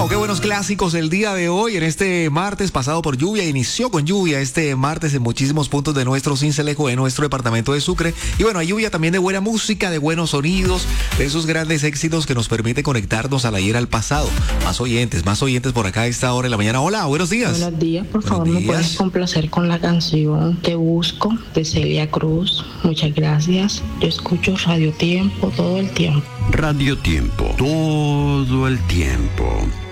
Qué buenos clásicos el día de hoy, en este martes pasado por lluvia, inició con lluvia este martes en muchísimos puntos de nuestro Sincelejo, de nuestro departamento de Sucre. Y bueno, hay lluvia también de buena música, de buenos sonidos, de esos grandes éxitos que nos permite conectarnos al ayer, al pasado. Más oyentes por acá a esta hora de la mañana. Hola, buenos días. Buenos días, por favor, ¿me puedes complacer con la canción Te Busco de Celia Cruz? Muchas gracias. Yo escucho Radio Tiempo todo el tiempo. Radio Tiempo, todo el tiempo.